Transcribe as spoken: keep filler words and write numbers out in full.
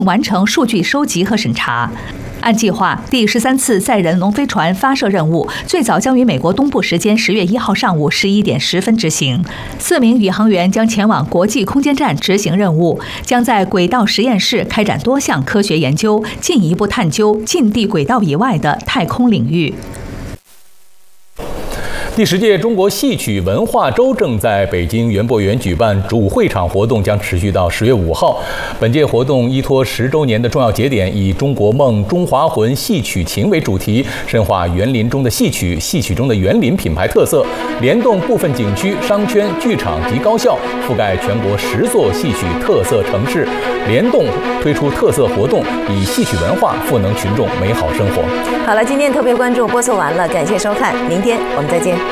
完成数据收集和审查。按计划，第十三次载人龙飞船发射任务最早将于美国东部时间十月一号上午十一点十分执行。四名宇航员将前往国际空间站执行任务，将在轨道实验室开展多项科学研究，进一步探究近地轨道以外的太空领域。 第十届中国戏曲文化周正在北京园博园举办，主会场活动将持续到十月五号。本届活动依托十周年的重要节点，以中国梦、中华魂、戏曲情为主题，深化园林中的戏曲、戏曲中的园林品牌特色，联动部分景区、商圈、剧场及高校，覆盖全国十座戏曲特色城市，联动推出特色活动，以戏曲文化赋能群众美好生活。 好了，今天特别关注播送完了，感谢收看，明天我们再见。